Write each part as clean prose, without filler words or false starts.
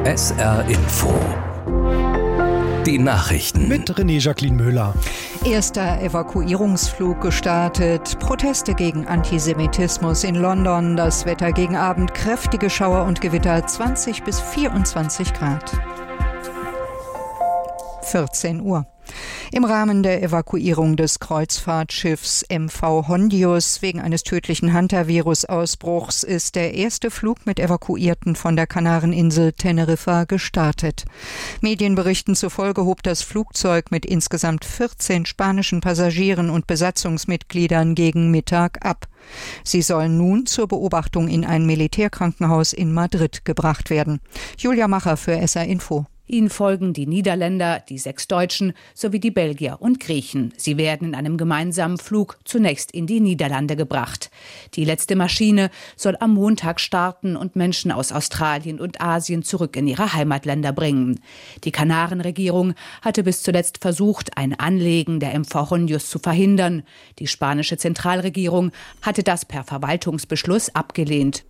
SR Info. Die Nachrichten. Mit René-Jacqueline Möhler. Erster Evakuierungsflug gestartet. Proteste gegen Antisemitismus in London. Das Wetter gegen Abend. Kräftige Schauer und Gewitter. 20 bis 24 Grad. 14 Uhr. Im Rahmen der Evakuierung des Kreuzfahrtschiffs MV Hondius wegen eines tödlichen Hantavirus-Ausbruchs ist der erste Flug mit Evakuierten von der Kanareninsel Teneriffa gestartet. Medienberichten zufolge hob das Flugzeug mit insgesamt 14 spanischen Passagieren und Besatzungsmitgliedern gegen Mittag ab. Sie sollen nun zur Beobachtung in ein Militärkrankenhaus in Madrid gebracht werden. Julia Macher für SR Info. Ihnen folgen die Niederländer, die 6 Deutschen sowie die Belgier und Griechen. Sie werden in einem gemeinsamen Flug zunächst in die Niederlande gebracht. Die letzte Maschine soll am Montag starten und Menschen aus Australien und Asien zurück in ihre Heimatländer bringen. Die Kanarenregierung hatte bis zuletzt versucht, ein Anlegen der MV Hondius zu verhindern. Die spanische Zentralregierung hatte das per Verwaltungsbeschluss abgelehnt.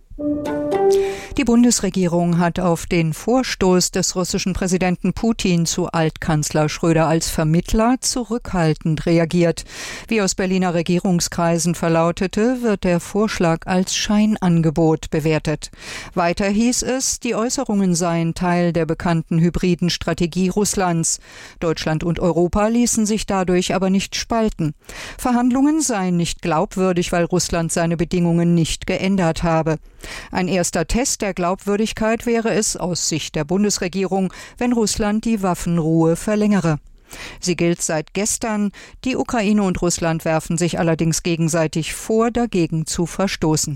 Die Bundesregierung hat auf den Vorstoß des russischen Präsidenten Putin zu Altkanzler Schröder als Vermittler zurückhaltend reagiert. Wie aus Berliner Regierungskreisen verlautete, wird der Vorschlag als Scheinangebot bewertet. Weiter hieß es, die Äußerungen seien Teil der bekannten hybriden Strategie Russlands. Deutschland und Europa ließen sich dadurch aber nicht spalten. Verhandlungen seien nicht glaubwürdig, weil Russland seine Bedingungen nicht geändert habe. Ein erster Test der Glaubwürdigkeit wäre es aus Sicht der Bundesregierung, wenn Russland die Waffenruhe verlängere. Sie gilt seit gestern. Die Ukraine und Russland werfen sich allerdings gegenseitig vor, dagegen zu verstoßen.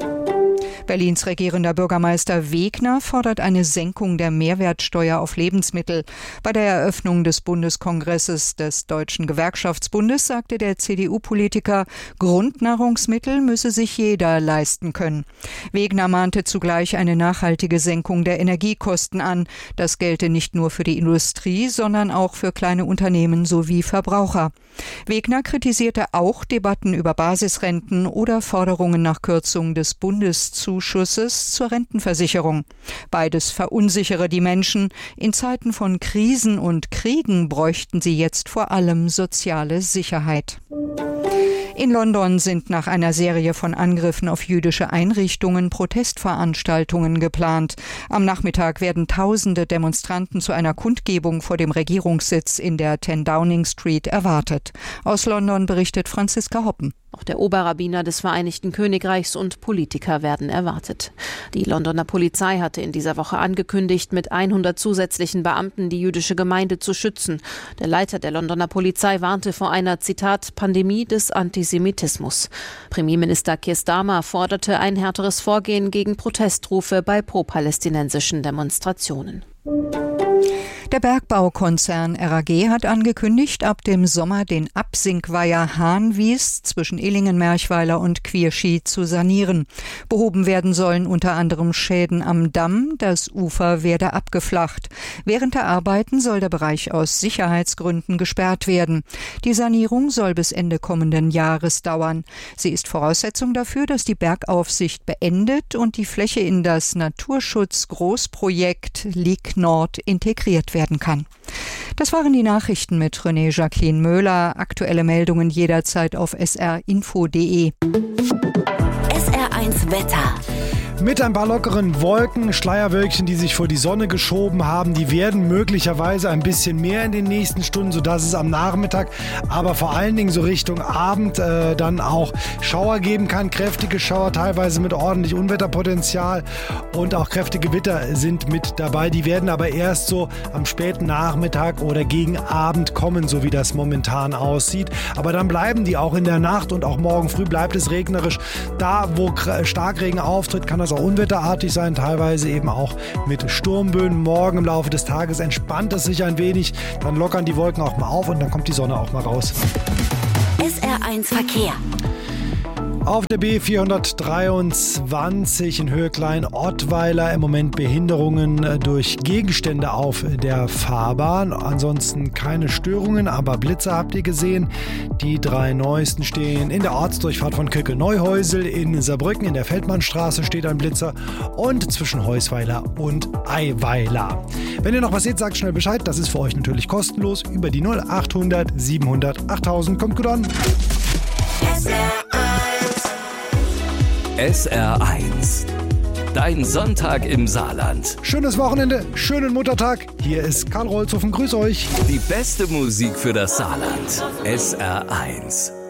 Berlins regierender Bürgermeister Wegner fordert eine Senkung der Mehrwertsteuer auf Lebensmittel. Bei der Eröffnung des Bundeskongresses des Deutschen Gewerkschaftsbundes sagte der CDU-Politiker, Grundnahrungsmittel müsse sich jeder leisten können. Wegner mahnte zugleich eine nachhaltige Senkung der Energiekosten an. Das gelte nicht nur für die Industrie, sondern auch für kleine Unternehmen sowie Verbraucher. Wegner kritisierte auch Debatten über Basisrenten oder Forderungen nach Kürzung des Bundeszuschusses zur Rentenversicherung. Beides verunsichere die Menschen. In Zeiten von Krisen und Kriegen bräuchten sie jetzt vor allem soziale Sicherheit. In London sind nach einer Serie von Angriffen auf jüdische Einrichtungen Protestveranstaltungen geplant. Am Nachmittag werden Tausende Demonstranten zu einer Kundgebung vor dem Regierungssitz in der 10 Downing Street erwartet. Aus London berichtet Franziska Hoppen. Auch der Oberrabbiner des Vereinigten Königreichs und Politiker werden erwartet. Die Londoner Polizei hatte in dieser Woche angekündigt, mit 100 zusätzlichen Beamten die jüdische Gemeinde zu schützen. Der Leiter der Londoner Polizei warnte vor einer, Zitat, Pandemie des Antisemitismus. Premierminister Keir Starmer forderte ein härteres Vorgehen gegen Protestrufe bei pro-palästinensischen Demonstrationen. Der Bergbaukonzern RAG hat angekündigt, ab dem Sommer den Absinkweiher Hahnwies zwischen Illingen-Merchweiler und Quierschi zu sanieren. Behoben werden sollen unter anderem Schäden am Damm, das Ufer werde abgeflacht. Während der Arbeiten soll der Bereich aus Sicherheitsgründen gesperrt werden. Die Sanierung soll bis Ende kommenden Jahres dauern. Sie ist Voraussetzung dafür, dass die Bergaufsicht beendet und die Fläche in das Naturschutzgroßprojekt Lig Nord integriert werden kann. Das waren die Nachrichten mit René-Jacqueline Möhler. Aktuelle Meldungen jederzeit auf srinfo.de. SR1 Wetter. Mit ein paar lockeren Wolken, Schleierwölkchen, die sich vor die Sonne geschoben haben, die werden möglicherweise ein bisschen mehr in den nächsten Stunden, sodass es am Nachmittag, aber vor allen Dingen so Richtung Abend dann auch Schauer geben kann. Kräftige Schauer, teilweise mit ordentlich Unwetterpotenzial und auch kräftige Gewitter sind mit dabei. Die werden aber erst so am späten Nachmittag oder gegen Abend kommen, so wie das momentan aussieht. Aber dann bleiben die auch in der Nacht und auch morgen früh bleibt es regnerisch. Da, wo Starkregen auftritt, kann das auch unwetterartig sein, teilweise eben auch mit Sturmböen. Morgen im Laufe des Tages entspannt es sich ein wenig, dann lockern die Wolken auch mal auf und dann kommt die Sonne auch mal raus. SR1 Verkehr. Auf der B423 in Höhe Klein-Ottweiler im Moment Behinderungen durch Gegenstände auf der Fahrbahn. Ansonsten keine Störungen, aber Blitze habt ihr gesehen. Die 3 neuesten stehen in der Ortsdurchfahrt von Köcke-Neuhäusel. In Saarbrücken in der Feldmannstraße steht ein Blitzer und zwischen Heusweiler und Eiweiler. Wenn ihr noch was seht, sagt schnell Bescheid. Das ist für euch natürlich kostenlos über die 0800 700 8000. Kommt gut an. SR1. Dein Sonntag im Saarland. Schönes Wochenende, schönen Muttertag. Hier ist Karl Rolzhofen. Grüß euch. Die beste Musik für das Saarland. SR1.